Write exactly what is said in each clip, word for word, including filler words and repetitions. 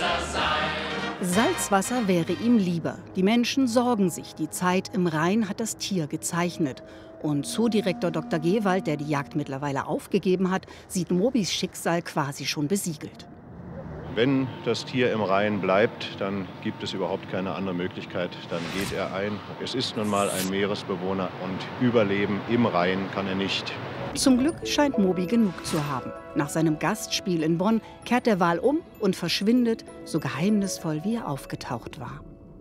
Salzwasser wäre ihm lieber. Die Menschen sorgen sich. Die Zeit im Rhein hat das Tier gezeichnet. Und Zoodirektor Doktor Gewald, der die Jagd mittlerweile aufgegeben hat, sieht Mobis Schicksal quasi schon besiegelt. Wenn das Tier im Rhein bleibt, dann gibt es überhaupt keine andere Möglichkeit. Dann geht er ein. Es ist nun mal ein Meeresbewohner und überleben im Rhein kann er nicht. Zum Glück scheint Mobi genug zu haben. Nach seinem Gastspiel in Bonn kehrt der Wal um und verschwindet, so geheimnisvoll wie er aufgetaucht war.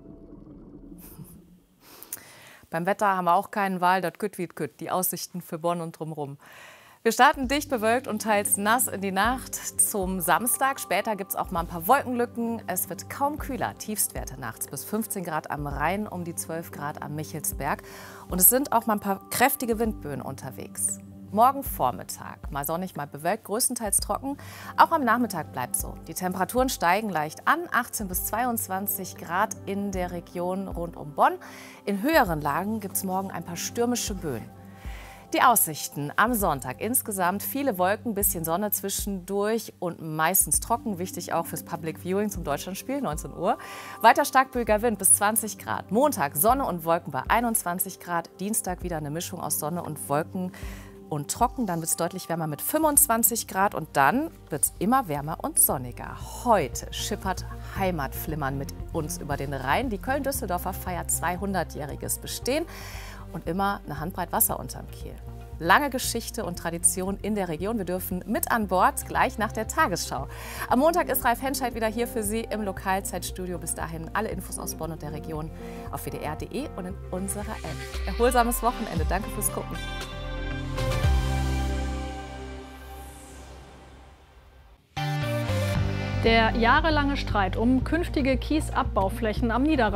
Beim Wetter haben wir auch keinen Wal, das kütt wie kütt. Die Aussichten für Bonn und drumherum. Wir starten dicht bewölkt und teils nass in die Nacht zum Samstag. Später gibt es auch mal ein paar Wolkenlücken. Es wird kaum kühler. Tiefstwerte nachts bis fünfzehn Grad am Rhein, um die zwölf Grad am Michelsberg. Und es sind auch mal ein paar kräftige Windböen unterwegs. Morgen Vormittag, mal sonnig, mal bewölkt, größtenteils trocken. Auch am Nachmittag bleibt so. Die Temperaturen steigen leicht an, achtzehn bis zweiundzwanzig Grad in der Region rund um Bonn. In höheren Lagen gibt es morgen ein paar stürmische Böen. Die Aussichten am Sonntag insgesamt viele Wolken, bisschen Sonne zwischendurch und meistens trocken. Wichtig auch fürs Public Viewing zum Deutschlandspiel, neunzehn Uhr. Weiter starkböiger Wind bis zwanzig Grad. Montag Sonne und Wolken bei einundzwanzig Grad. Dienstag wieder eine Mischung aus Sonne und Wolken und trocken. Dann wird es deutlich wärmer mit fünfundzwanzig Grad und dann wird es immer wärmer und sonniger. Heute schippert Heimatflimmern mit uns über den Rhein. Die Köln-Düsseldorfer feiert zweihundertjähriges Bestehen. Und immer eine Handbreit Wasser unterm Kiel. Lange Geschichte und Tradition in der Region. Wir dürfen mit an Bord, gleich nach der Tagesschau. Am Montag ist Ralf Henscheid wieder hier für Sie im Lokalzeitstudio. Bis dahin alle Infos aus Bonn und der Region auf w d r punkt d e und in unserer App. Erholsames Wochenende. Danke fürs Gucken. Der jahrelange Streit um künftige Kiesabbauflächen am Niederrhein